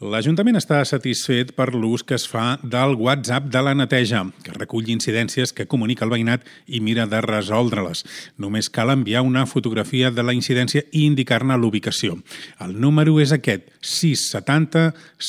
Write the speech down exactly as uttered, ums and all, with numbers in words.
L'Ajuntament està satisfet per l'ús que es fa del WhatsApp de la neteja, que recull incidències que comunica el veïnat i mira de resoldre-les. Només cal enviar una fotografia de la incidència i indicar-ne l'ubicació. El número és aquest, sis setanta